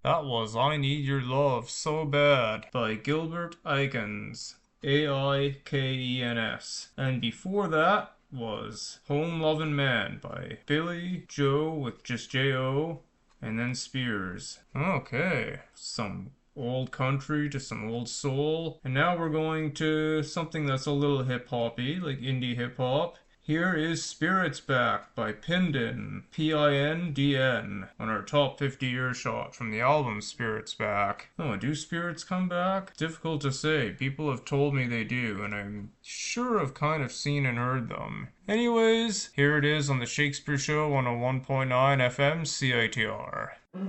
That was I Need Your Love So Bad by Gilbert Aikens. Aikens. And before that was Home Lovin' Man by Billy Joe with just J-O and then Spears. Okay, some old country to some old soul. And now we're going to something that's a little hip hoppy, like indie hip hop. Here is Spirits Back by Pindn, Pindn, on our top 50 earshot from the album Spirits Back. Oh, do spirits come back? Difficult to say. People have told me they do, and I'm sure I've kind of seen and heard them. Anyways, here it is on the Shakespeare Show on a 1.9 FM CITR.